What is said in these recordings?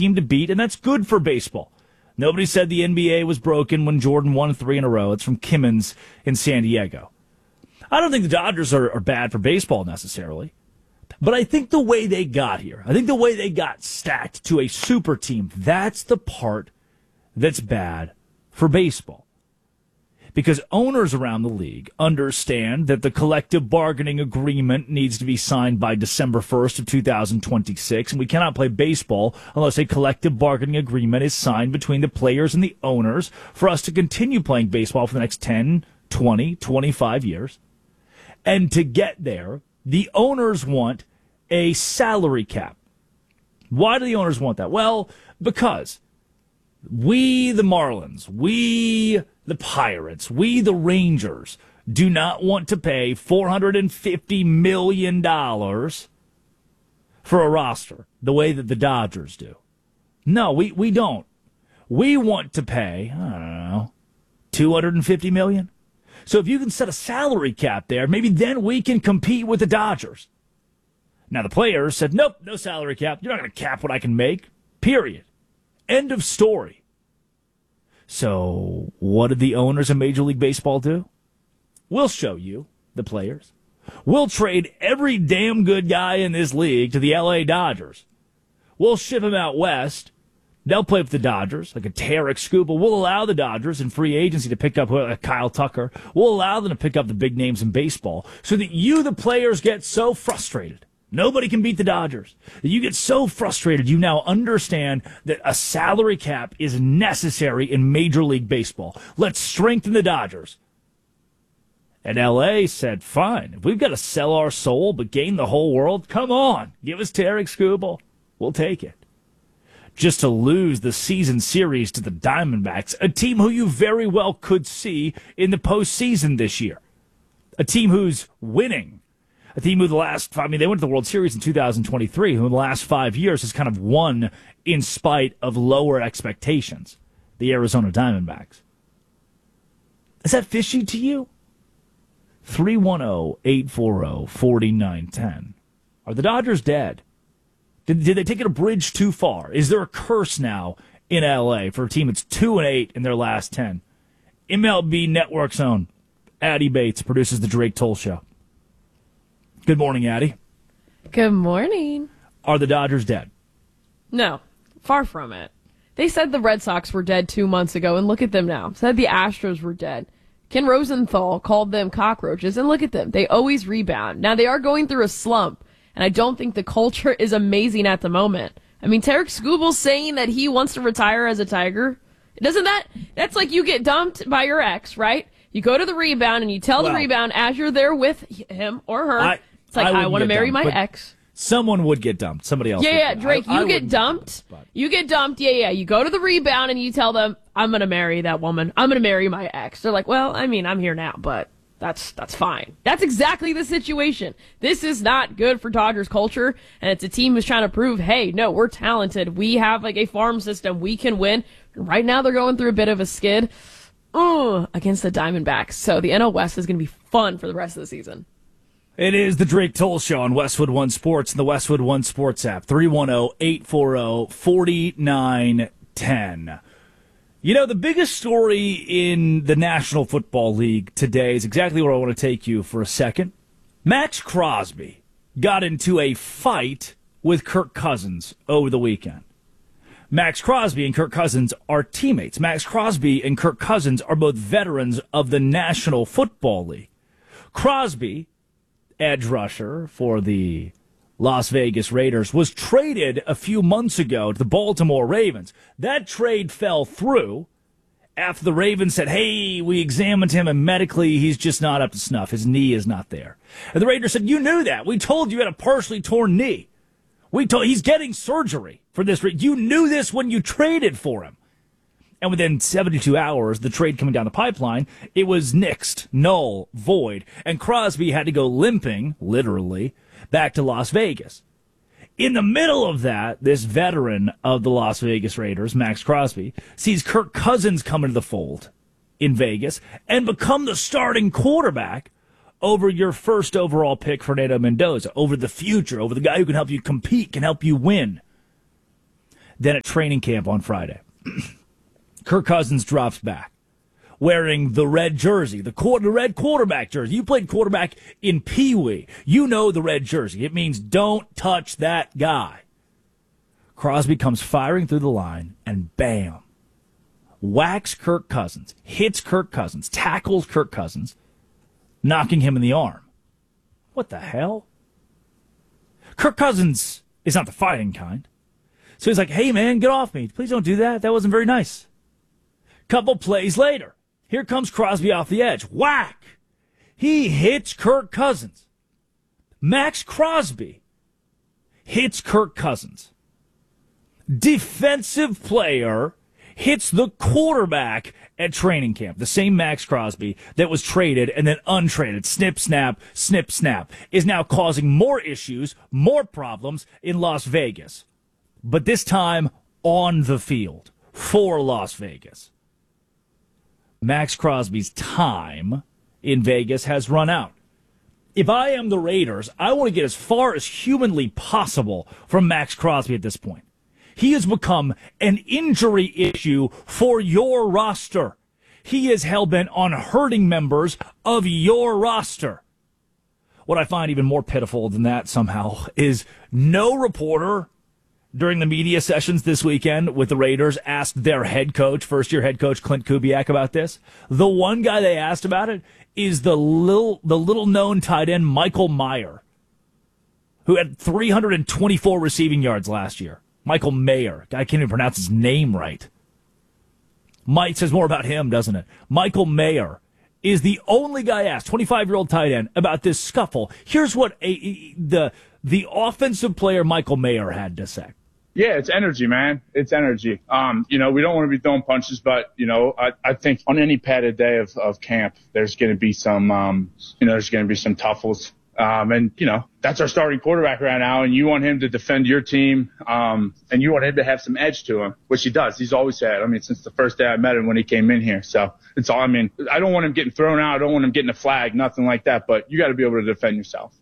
team to beat, and that's good for baseball. Nobody said the NBA was broken when Jordan won 3 in a row. It's from Kimmons in San Diego. I don't think the Dodgers are bad for baseball necessarily, but I think the way they got here, I think the way they got stacked to a super team, that's the part that's bad for baseball. Because owners around the league understand that the collective bargaining agreement needs to be signed by December 1st of 2026, and we cannot play baseball unless a collective bargaining agreement is signed between the players and the owners for us to continue playing baseball for the next 10, 20, 25 years. And to get there, the owners want a salary cap. Why do the owners want that? Well, because we, the Marlins, we, the Pirates, we, the Rangers, do not want to pay $450 million for a roster the way that the Dodgers do. No, we don't. We want to pay, I don't know, $250 million. So if you can set a salary cap there, maybe then we can compete with the Dodgers. Now the players said, nope, no salary cap. You're not going to cap what I can make, period. End of story. So what did the owners of Major League Baseball do? We'll show you, the players. We'll trade every damn good guy in this league to the L.A. Dodgers. We'll ship them out west. They'll play with the Dodgers, like a Tarek Skubal. We'll allow the Dodgers in free agency to pick up Kyle Tucker. We'll allow them to pick up the big names in baseball so that you, the players, get so frustrated. Nobody can beat the Dodgers. You get so frustrated, you now understand that a salary cap is necessary in Major League Baseball. Let's strengthen the Dodgers. And L.A. said, fine, if we've got to sell our soul but gain the whole world, come on, give us Tarek Skubal. We'll take it. Just to lose the season series to the Diamondbacks, a team who you very well could see in the postseason this year. A team who's winning. A team who they went to the World Series in 2023, who in the last 5 years has kind of won in spite of lower expectations. The Arizona Diamondbacks. Is that fishy to you? 310-840-4910. Are the Dodgers dead? Did they take it a bridge too far? Is there a curse now in L.A. for a team that's 2-8 in their last 10? MLB Network's own Addie Bates produces the Drake Toll Show. Good morning, Addie. Good morning. Are the Dodgers dead? No, far from it. They said the Red Sox were dead 2 months ago, and look at them now. Said the Astros were dead. Ken Rosenthal called them cockroaches, and look at them. They always rebound. Now, they are going through a slump, and I don't think the culture is amazing at the moment. I mean, Tarek Skubal saying that he wants to retire as a Tiger, that's like you get dumped by your ex, right? You go to the rebound, and you tell the rebound as you're there with him or her, it's like, I want to marry my ex. Someone would get dumped. Somebody else. Yeah, Drake, you get dumped. You get dumped. Yeah. You go to the rebound and you tell them, I'm going to marry that woman. I'm going to marry my ex. They're like, well, I mean, I'm here now, but that's fine. That's exactly the situation. This is not good for Dodgers culture, and it's a team who's trying to prove, hey, no, we're talented. We have like a farm system. We can win. Right now they're going through a bit of a skid against the Diamondbacks. So the NL West is going to be fun for the rest of the season. It is the Drake Toll Show on Westwood One Sports and the Westwood One Sports app. 310-840-4910. You know, the biggest story in the National Football League today is exactly where I want to take you for a second. Max Crosby got into a fight with Kirk Cousins over the weekend. Max Crosby and Kirk Cousins are teammates. Max Crosby and Kirk Cousins are both veterans of the National Football League. Crosby, edge rusher for the Las Vegas Raiders, was traded a few months ago to the Baltimore Ravens. That trade fell through after the Ravens said, hey, we examined him and medically he's just not up to snuff. His knee is not there. And the Raiders said, you knew that. We told you had a partially torn knee. He's getting surgery for this. You knew this when you traded for him. And within 72 hours, the trade coming down the pipeline, it was nixed, null, void, and Crosby had to go limping, literally, back to Las Vegas. In the middle of that, this veteran of the Las Vegas Raiders, Max Crosby, sees Kirk Cousins come into the fold in Vegas and become the starting quarterback over your first overall pick, Fernando Mendoza, over the future, over the guy who can help you compete, can help you win. Then at training camp on Friday, Kirk Cousins drops back wearing the red jersey, the red quarterback jersey. You played quarterback in Pee Wee. You know the red jersey. It means don't touch that guy. Crosby comes firing through the line, and bam, whacks Kirk Cousins, hits Kirk Cousins, tackles Kirk Cousins, knocking him in the arm. What the hell? Kirk Cousins is not the fighting kind. So he's like, hey, man, get off me. Please don't do that. That wasn't very nice. Couple plays later, here comes Crosby off the edge. Whack! He hits Kirk Cousins. Max Crosby hits Kirk Cousins. Defensive player hits the quarterback at training camp. The same Max Crosby that was traded and then untraded. Snip, snap, is now causing more issues, more problems in Las Vegas. But this time on the field for Las Vegas. Max Crosby's time in Vegas has run out. If I am the Raiders, I want to get as far as humanly possible from Max Crosby at this point. He has become an injury issue for your roster. He is hell-bent on hurting members of your roster. What I find even more pitiful than that somehow is no reporter during the media sessions this weekend with the Raiders asked their head coach, first-year head coach Clint Kubiak, about this. The one guy they asked about it is the little-known tight end Michael Mayer, who had 324 receiving yards last year. Michael Mayer. I can't even pronounce his name right. Mike says more about him, doesn't it? Michael Mayer is the only guy asked, 25-year-old tight end, about this scuffle. Here's what the offensive player Michael Mayer had to say. Yeah, it's energy, man. It's energy. We don't want to be throwing punches, but, I think on any padded day of camp, there's going to be some, tuffles. That's our starting quarterback right now, and you want him to defend your team, and you want him to have some edge to him, which he does. He's always had. Since the first day I met him when he came in here. So it's all, I don't want him getting thrown out. I don't want him getting a flag, nothing like that, but you got to be able to defend yourself.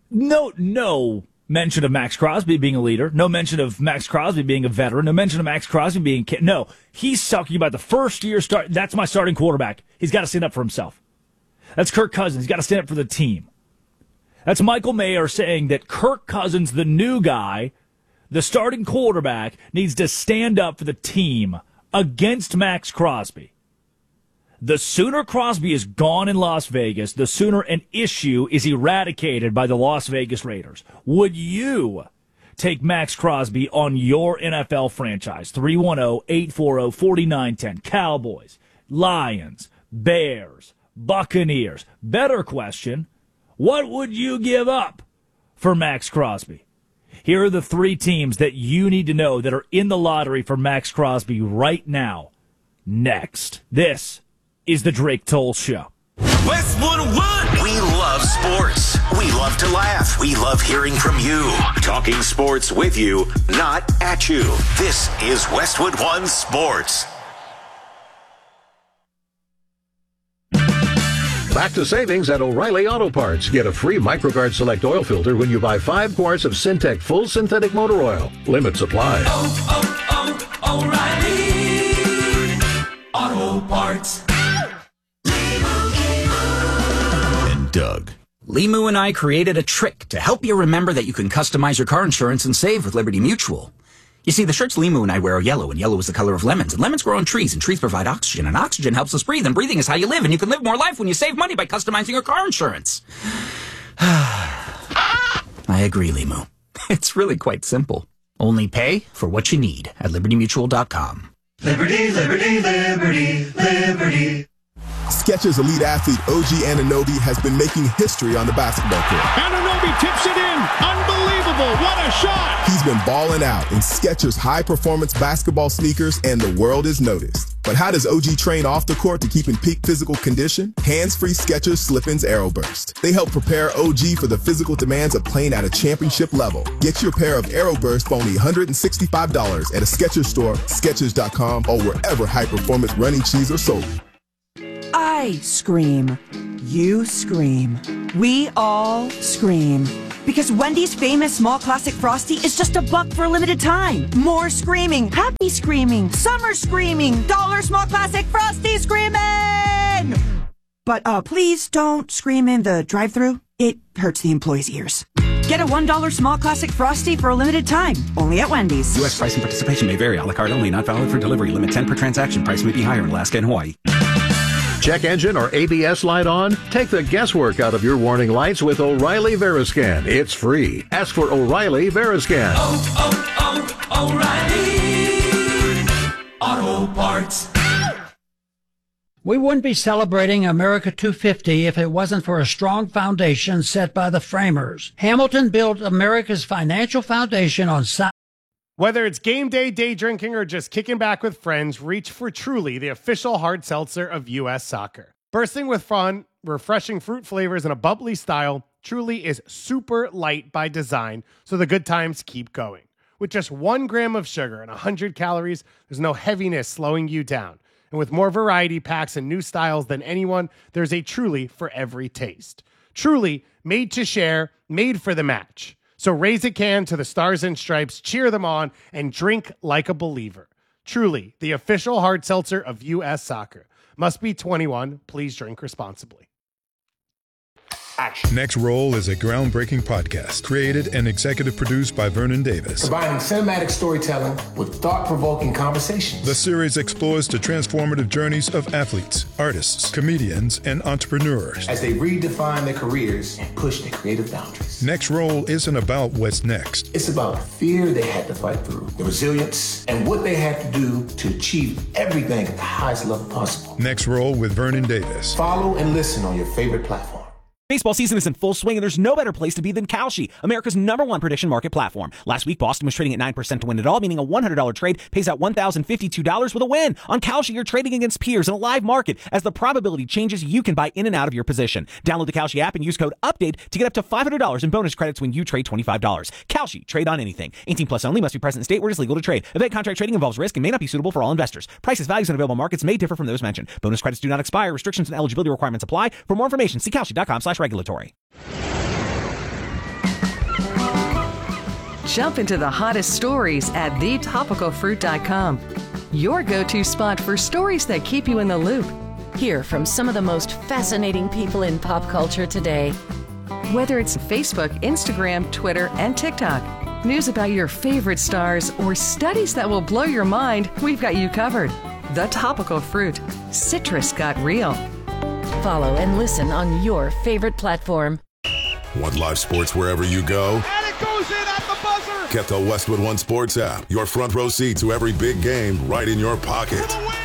No mention of Max Crosby being a leader. No mention of Max Crosby being a veteran. No mention of Max Crosby being no. He's talking about the first year start. That's my starting quarterback. He's got to stand up for himself. That's Kirk Cousins. He's got to stand up for the team. That's Michael Mayer saying that Kirk Cousins, the new guy, the starting quarterback, needs to stand up for the team against Max Crosby. The sooner Crosby is gone in Las Vegas, the sooner an issue is eradicated by the Las Vegas Raiders. Would you take Max Crosby on your NFL franchise? 310-840-4910. Cowboys, Lions, Bears, Buccaneers. Better question, what would you give up for Max Crosby? Here are the three teams that you need to know that are in the lottery for Max Crosby right now. Next, this is the Drake Toll Show. Westwood One. We love sports. We love to laugh. We love hearing from you. Talking sports with you, not at you. This is Westwood One Sports. Back to savings at O'Reilly Auto Parts. Get a free MicroGuard Select oil filter when you buy 5 quarts of Syntec Full Synthetic Motor Oil. Limits apply. O'Reilly Auto Parts. And Doug. Limu and I created a trick to help you remember that you can customize your car insurance and save with Liberty Mutual. You see, the shirts Limu and I wear are yellow, and yellow is the color of lemons, and lemons grow on trees, and trees provide oxygen, and oxygen helps us breathe, and breathing is how you live, and you can live more life when you save money by customizing your car insurance. I agree, Limu. It's really quite simple. Only pay for what you need at LibertyMutual.com. Liberty, liberty, liberty, liberty. Skechers elite athlete OG Anunoby has been making history on the basketball court. Anunoby tips it in. Unbelievable. What a shot. He's been balling out in Skechers high-performance basketball sneakers, and the world has noticed. But how does OG train off the court to keep in peak physical condition? Hands-free Skechers Slip-ins Aeroburst. They help prepare OG for the physical demands of playing at a championship level. Get your pair of Aeroburst for only $165 at a Skechers store, Skechers.com, or wherever high-performance running shoes are sold. I scream. You scream. We all scream. Because Wendy's famous small classic Frosty is just $1 for a limited time. More screaming, happy screaming, summer screaming, dollar small classic Frosty screaming! But please don't scream in the drive-thru. It hurts the employees' ears. Get a $1 small classic Frosty for a limited time, only at Wendy's. U.S. price and participation may vary. A la carte only, not valid for delivery. Limit 10 per transaction. Price may be higher in Alaska and Hawaii. Check engine or ABS light on? Take the guesswork out of your warning lights with O'Reilly Veriscan. It's free. Ask for O'Reilly Veriscan. O'Reilly Auto Parts. We wouldn't be celebrating America 250 if it wasn't for a strong foundation set by the framers. Hamilton built America's financial foundation on Whether it's game day, day drinking, or just kicking back with friends, reach for Truly, the official hard seltzer of U.S. soccer. Bursting with fun, refreshing fruit flavors, and a bubbly style, Truly is super light by design, so the good times keep going. With just 1 gram of sugar and 100 calories, there's no heaviness slowing you down. And with more variety packs and new styles than anyone, there's a Truly for every taste. Truly, made to share, made for the match. So raise a can to the Stars and Stripes, cheer them on, and drink like a believer. Truly, the official hard seltzer of U.S. soccer. Must be 21. Please drink responsibly. Action. Next Roll is a groundbreaking podcast created and executive produced by Vernon Davis. Combining cinematic storytelling with thought-provoking conversations. The series explores the transformative journeys of athletes, artists, comedians, and entrepreneurs as they redefine their careers and push their creative boundaries. Next Roll isn't about what's next. It's about the fear they had to fight through, the resilience, and what they had to do to achieve everything at the highest level possible. Next Roll with Vernon Davis. Follow and listen on your favorite platform. Baseball season is in full swing, and there's no better place to be than Kalshi, America's #1 prediction market platform. Last week, Boston was trading at 9% to win it all, meaning a $100 trade pays out $1,052 with a win. On Kalshi, you're trading against peers in a live market. As the probability changes, you can buy in and out of your position. Download the Kalshi app and use code UPDATE to get up to $500 in bonus credits when you trade $25. Kalshi, trade on anything. 18 plus only, must be present in state where it is legal to trade. Event contract trading involves risk and may not be suitable for all investors. Prices, values, and available markets may differ from those mentioned. Bonus credits do not expire. Restrictions and eligibility requirements apply. For more information, see Kalshi.com/regulatory. Jump into the hottest stories at thetopicalfruit.com. Your go-to spot for stories that keep you in the loop. Hear from some of the most fascinating people in pop culture today. Whether it's Facebook, Instagram, Twitter, and TikTok, news about your favorite stars, or studies that will blow your mind, we've got you covered. The Topical Fruit. Citrus got real. Follow and listen on your favorite platform. Want live sports wherever you go? And it goes in at the buzzer! Get the Westwood One Sports app. Your front row seat to every big game right in your pocket.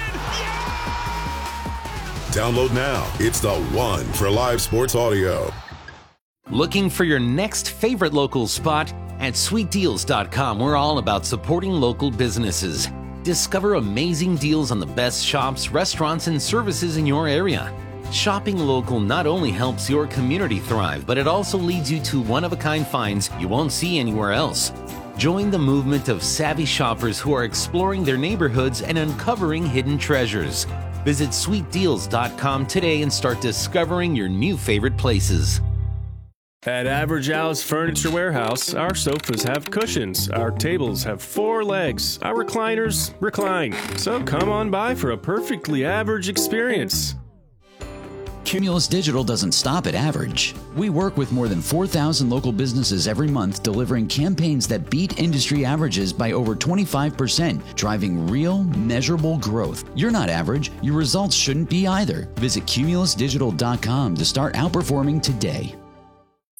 Download now. It's the one for live sports audio. Looking for your next favorite local spot? At sweetdeals.com, we're all about supporting local businesses. Discover amazing deals on the best shops, restaurants, and services in your area. Shopping local not only helps your community thrive, but it also leads you to one-of-a-kind finds you won't see anywhere else. Join the movement of savvy shoppers who are exploring their neighborhoods and uncovering hidden treasures. Visit sweetdeals.com today and start discovering your new favorite places. At Average Al's Furniture Warehouse, our sofas have cushions, our tables have 4 legs, our recliners recline. So come on by for a perfectly average experience. Cumulus Digital doesn't stop at average. We work with more than 4,000 local businesses every month, delivering campaigns that beat industry averages by over 25%, driving real, measurable growth. You're not average. Your results shouldn't be either. Visit cumulusdigital.com to start outperforming today.